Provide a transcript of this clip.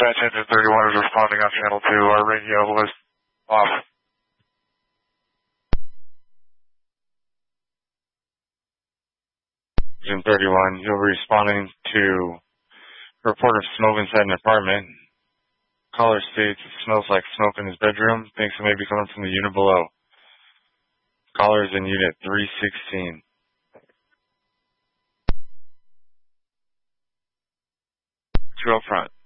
Dispatch Engine 31 is responding on channel 2. Our radio was off. Engine 31, you'll be responding to a report of smoke inside an apartment. Caller states it smells like smoke in his bedroom. Thinks it may be coming from the unit below. Caller is in unit 316. 2 up front.